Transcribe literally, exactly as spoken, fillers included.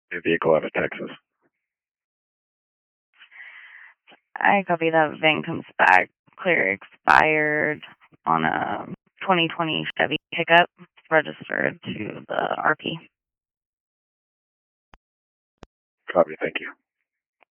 New vehicle out of Texas. I copy that. V I N comes back clear expired on a twenty twenty Chevy pickup registered to the R P. Copy. Thank you.